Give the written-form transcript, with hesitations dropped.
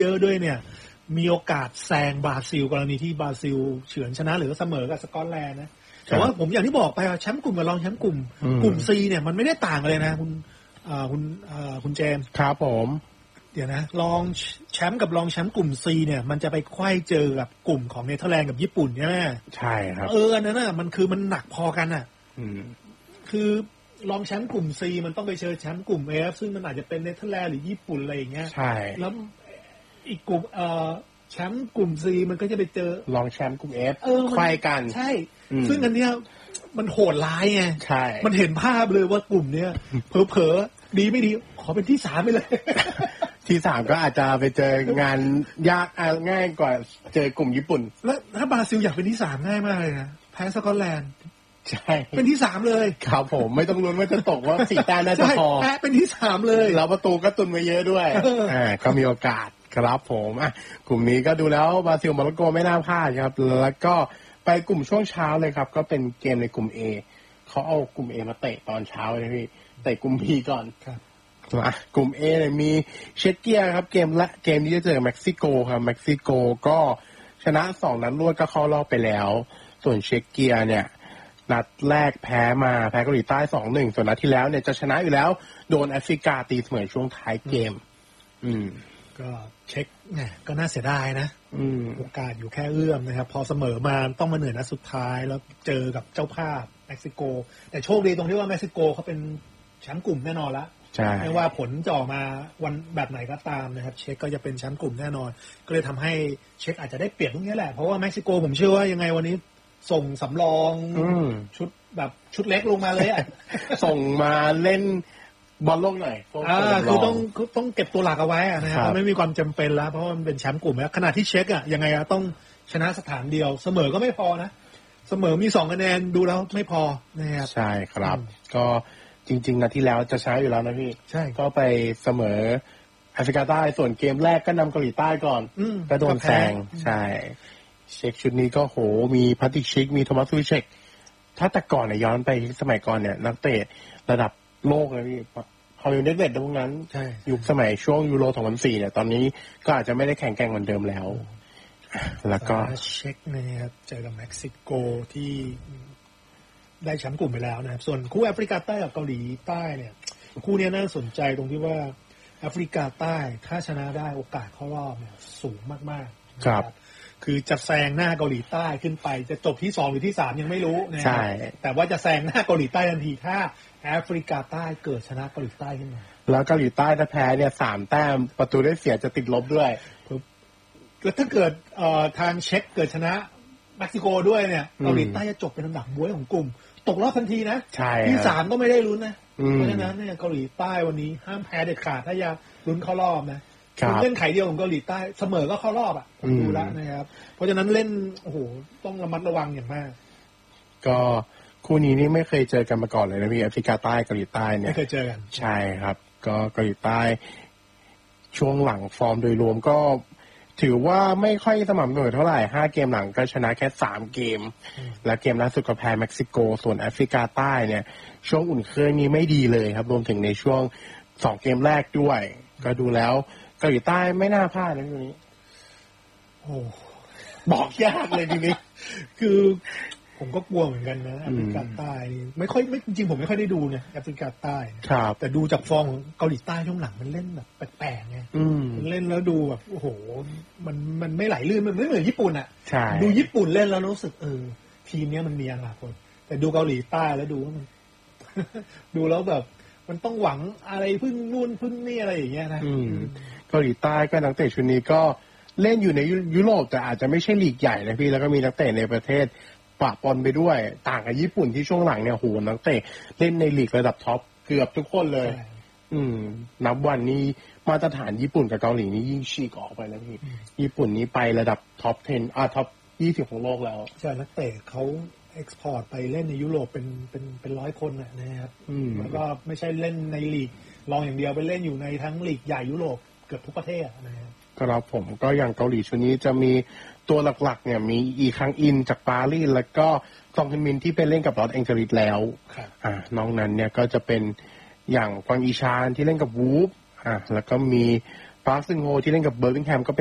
เยอะด้วยเนี่ยมีโอกาสแซงบราซิลกรณีที่บราซิลเฉือนชนะหรือเสมอกับสกอตแลนด์นะแต่ว่าผมอย่างที่บอกไปแชมป์กลุ่มกับรองแชมป์กลุ่ม C เนี่ยมันไม่ได้ต่างเลยนะคุณเจมส์ครับผมเดี๋ยวนะรองแชมป์กับรองแชมป์กลุ่ม C เนี่ยมันจะไปไขว้เจอกับกลุ่มของเนเธอร์แลนด์กับญี่ปุ่นใช่ไหมใช่ครับอันนั้นน่ะมันหนักพอกันอ่ะคือรองแชมป์กลุ่ม C มันต้องไปเจอแชมป์กลุ่ม F ซึ่งมันอาจจะเป็นเนเธอร์แลนด์หรือญี่ปุ่นอะไรอย่างเงี้ยใช่แล้วอีกกลุ่มแชมป์กลุ่ม C มันก็จะไปเจอรองแชมป์กลุ่ม F ไขว้กันใช่ซึ่งอันเนี้ยมันโหดร้ายไงใช่มันเห็นภาพเลยว่ากลุ่มเนี้ยเผลอๆดีไม่ดีขอเป็นที่3ไปเลยที่3ก็อาจจะไปเจองานยากง่ายกว่าเจอกลุ่มญี่ปุ่นแล้วถ้าบราซิลอยากเป็นที่3ง่ายมากเลยนะแพ้สกอตแลนด์ใช่เป็นที่3เลยครับผมไม่ต้องลุ้นว่าจะตกว่า4 แต้มน่าจะพอแพ้เป็นที่3เลยแล้วประตูก็ตุนไว้เยอะด้วยก็มีโอกาสครับผมกลุ่มนี้ก็ดูแล้วบราซิลโมร็อกโกไม่น่าพลาดครับแล้วก็ไปกลุ่มช่วงเช้าเลยครับก็เป็นเกมในกลุ่ม A เขาเอากลุ่ม A มาเตะตอนเช้าเลยพี่เตะกลุ่ม B ก่อนกลุ่ม A เนี่ยมีเช็กเกียครับเกมนี้จะเจอเม็กซิโกครับเม็กซิโกก็ชนะ2 นัดรวดก็เข้ารอบไปแล้วส่วนเช็กเกียเนี่ยนัดแรกแพ้เกาหลีใต้ 2-1 ส่วนนัดที่แล้วเนี่ยจะชนะอยู่แล้วโดนแอฟริกาตีเสมอช่วงท้ายเกมก็เช็คก็น่าเสียดายนะโอกาสอยู่แค่เอื้อมนะครับพอเสมอมาต้องมาเหนื่อยนัดสุดท้ายแล้วเจอกับเจ้าภาพเม็กซิโกแต่โชคดีตรงที่ว่าเม็กซิโกเขาเป็นแชมป์กลุ่มแน่นอนละไม่ว่าผลจะออกมาวันแบบไหนก็ตามนะครับเช็คก็จะเป็นแชมป์กลุ่มแน่นอนก็เลยทำให้เช็คอาจจะได้เปรียบตรงนี้แหละเพราะว่าเม็กซิโกผมเชื่อว่ายังไงวันนี้ส่งสำรองชุดแบบชุดเล็กลงมาเลยอ่ะส่งมาเล่นบอลโลกหน่อยคือต้องเก็บตัวหลักเอาไว้นะครับไม่มีความจำเป็นแล้วเพราะมันเป็นแชมป์กลุ่มแล้วขณะที่เช็คอะยังไงต้องชนะสถานเดียวเสมอก็ไม่พอนะเสมอมี2 คะแนนดูแล้วไม่พอนะครับใช่ครับก็จริงๆนะที่แล้วจะใช้อยู่แล้วนะพี่ใช่ก็ไปเสมอแอฟริกาใต้ส่วนเกมแรกก็นำเกาหลีใต้ก่อนก็โดนแซงใช่เช็คชุดนี้ก็โหมีพัติชิกมีโทมัสซูเชกถ้าแต่ก่อนเนี่ยย้อนไปสมัยก่อนเนี่ยนักเตะระดับโลกเลยพี่พออยู่เด็ดๆตรงนั้นยุคสมัยช่วงยูโร2004เนี่ยตอนนี้ก็อาจจะไม่ได้แข่งแกร่งเหมือนเดิมแล้วแล้วก็เช็คนะครับเจอกับเม็กซิโกที่ได้แชมป์กลุ่มไปแล้วนะครับส่วนคู่แอฟริกาใต้กับเกาหลีใต้เนี่ยคู่นี้น่าสนใจตรงที่ว่าแอฟริกาใต้ถ้าชนะได้โอกาสเข้ารอบเนี่ยสูงมากๆครับคือจะแซงหน้าเกาหลีใต้ขึ้นไปจะจบที่2หรือที่3ยังไม่รู้นะแต่ว่าจะแซงหน้าเกาหลีใต้ทันทีถ้าแอฟริกาใต้เกิดชนะเกาหลีใต้ขึ้นมาแล้วเกาหลีใต้ถ้าแพ้เนี่ย3 แต้มประตูได้เสียจะติดลบด้วยแล้วถ้าเกิดทางเช็คเกิดชนะเม็กซิโกด้วยเนี่ยเกาหลีใต้จะจบเป็นอันดับบ๊วยของกลุ่มตกรอบทันทีนะที่3ก็ไม่ได้ลุ้นนะเพราะฉะนั้นเนี่ยเกาหลีใต้วันนี้ห้ามแพ้เด็ดขาดถ้าอยากลุ้นเข้ารอบนะเล่นไขเดียวของเกาหลีใต้เสมอก็เข้ารอบดูแล้วนะครับเพราะฉะนั้นเล่นโอ้โหต้องระมัดระวังอย่างมากก็คู่นี้นี่ไม่เคยเจอกันมาก่อนเลยนะพี่แอฟริกาใต้เกาหลีใต้เนี่ยไม่เคยเจอกันใช่ครับก็เกาหลีใต้ช่วงหลังฟอร์มโดยรวมก็ถือว่าไม่ค่อยสม่ำเสมอเท่าไหร่5 เกมหลังก็ชนะแค่3 เกมและเกมล่าสุดก็แพ้เม็กซิโกส่วนแอฟริกาใต้เนี่ยช่วงอุ่นเครื่องนี้ไม่ดีเลยครับรวมถึงในช่วง2 เกมแรกด้วยก็ดูแล้วเกาหลีใต้ไม่น่าพลาดในทีนี้โอ้บอกยากเลยทีนี้คือผมก็กลัวเหมือนกันนะแอฟริกาใต้ไม่จริงผมไม่ค่อยได้ดูเนี่ยแอฟริกาใต้แต่ดูจากฟอร์มของเกาหลีใต้ช่วงหลังมันเล่นแบบแปลกๆไงมันเล่นแล้วดูแบบโอ้โหมันไม่ไหลลื่นมันไม่เหมือนญี่ปุ่นอ่ะดูญี่ปุ่นเล่นแล้วรู้สึกทีมนี้มันมีอนาคตแต่ดูเกาหลีใต้แล้วดูว่ามันดูแล้วแบบมันต้องหวังอะไรพึ่งนู่นพึ่งนี่อะไรอย่างเงี้ยนะเกาหลีใต้ก็นักเตะชุดนี้ก็เล่นอยู่ในยุโรปแต่อาจจะไม่ใช่ลีกใหญ่นะพี่แล้วก็มีนักเตะในประเทศปะปนไปด้วยต่างกับญี่ปุ่นที่ช่วงหลังเนี่ยโหนักเตะเล่นในลีกระดับท็อปเกือบทุกคนเลยนับวันนี้มาตรฐานญี่ปุ่นกับเกาหลีนี่ยิ่งฉีกออกไปแล้วพี่ญี่ปุ่นนี้ไประดับท็อป10ท็อป20ของโลกแล้วใช่นักเตะเขาเอ็กซ์พอร์ตไปเล่นในยุโรปเป็น100 คนนะครับแล้วก็ไม่ใช่เล่นในลีกรองอย่างเดียวไปเล่นอยู่ในทั้งลีกใหญ่ยุโรปเกือบทุกประเทศนะครับครับผมก็อย่างเกาหลีชุดนี้จะมีตัวหลักๆเนี่ยมีอีคังอินจากปารีสแล้วก็ซองฮึนมินที่ไปเล่นกับลอสแองเจลิสแล้วน้องนั้นเนี่ยก็จะเป็นอย่างกวางอีชานที่เล่นกับวูฟแล้วก็มีปาร์คซึงโฮที่เล่นกับเบอร์มิงแฮมก็